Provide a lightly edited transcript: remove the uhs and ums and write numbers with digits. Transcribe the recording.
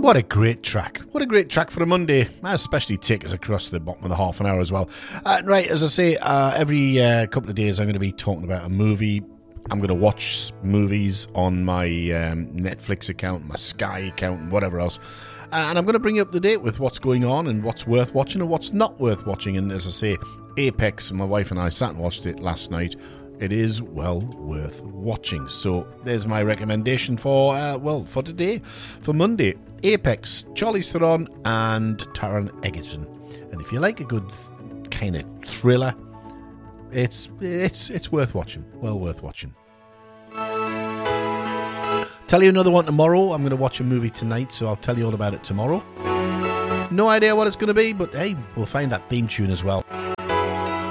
What a great track. What a great track for a Monday. I especially take us across the bottom of the half an hour as well. Right, as I say, every couple of days I'm going to be talking about a movie. I'm going to watch movies on my Netflix account, my Sky account, and whatever else. And I'm going to bring you up to date with what's going on and what's worth watching and what's not worth watching. And as I say, Apex, my wife and I sat and watched it last night. It is well worth watching. So there's my recommendation for today, for Monday. Apex, Charlize Theron and Taron Egerton. And if you like a good kind of thriller, it's worth watching. Well worth watching. Tell you another one tomorrow. I'm going to watch a movie tonight, so I'll tell you all about it tomorrow. No idea what it's going to be, but hey, we'll find that theme tune as well.